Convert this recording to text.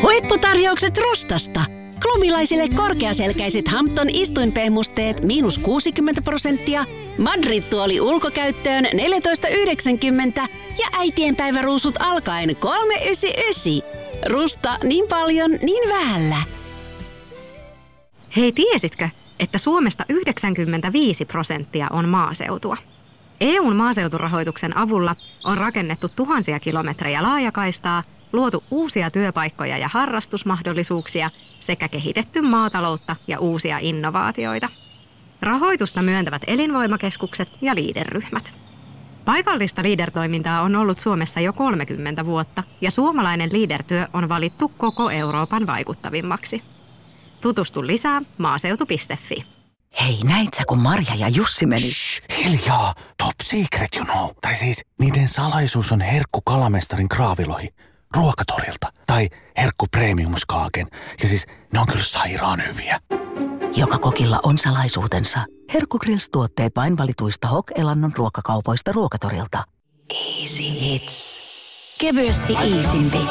Huipputarjoukset Rustasta. Klubilaisille korkeaselkäiset Hampton istuinpehmusteet -60%, Madrid-tuoli ulkokäyttöön 14,90 ja äitienpäiväruusut alkaen 3,99. Rusta niin paljon, niin vähällä. Hei, tiesitkö, että Suomesta 95% on maaseutua? EU:n maaseuturahoituksen avulla on rakennettu tuhansia kilometrejä laajakaistaa, luotu uusia työpaikkoja ja harrastusmahdollisuuksia sekä kehitetty maataloutta ja uusia innovaatioita. Rahoitusta myöntävät elinvoimakeskukset ja Leader-ryhmät. Paikallista Leader-toimintaa on ollut Suomessa jo 30 vuotta ja suomalainen Leader-työ on valittu koko Euroopan vaikuttavimmaksi. Tutustu lisää maaseutu.fi. Hei, näit sä, kun Marja ja Jussi meni? Shh, hiljaa! Top secret, you know. Tai siis, niiden salaisuus on herkku kalamestarin kraavilohi Ruokatorilta. Tai herkku premiumskaaken. Ja siis, ne on kyllä sairaan hyviä. Joka kokilla on salaisuutensa. Herkku Grills-tuotteet vain valituista Hok-elannon ruokakaupoista Ruokatorilta. Easy hits. Kevyesti iisimpi.